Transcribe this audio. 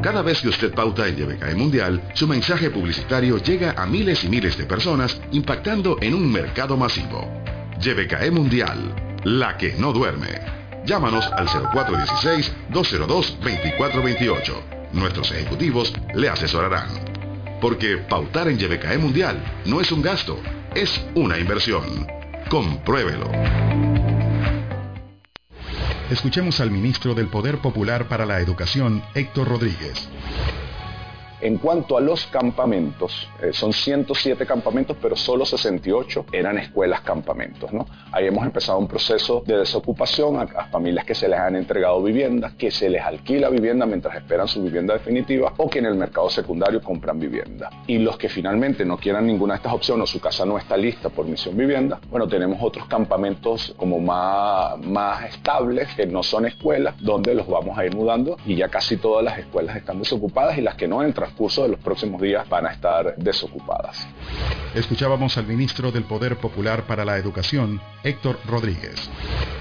Cada vez que usted pauta en YBKE Mundial, su mensaje publicitario llega a miles y miles de personas, impactando en un mercado masivo. YBKE Mundial, la que no duerme. Llámanos al 0416-202-2428. Nuestros ejecutivos le asesorarán. Porque pautar en YBKE Mundial no es un gasto, es una inversión. Compruébelo. Escuchemos al ministro del Poder Popular para la Educación, Héctor Rodríguez. En cuanto a los campamentos, son 107 campamentos, pero solo 68 eran escuelas campamentos, ¿no? Ahí hemos empezado un proceso de desocupación a familias que se les han entregado viviendas, que se les alquila vivienda mientras esperan su vivienda definitiva o que en el mercado secundario compran vivienda. Y los que finalmente no quieran ninguna de estas opciones o su casa no está lista por Misión Vivienda, bueno, tenemos otros campamentos como más estables, que no son escuelas, donde los vamos a ir mudando y ya casi todas las escuelas están desocupadas y las que no entran curso de los próximos días van a estar desocupadas. Escuchábamos al ministro del Poder Popular para la Educación, Héctor Rodríguez.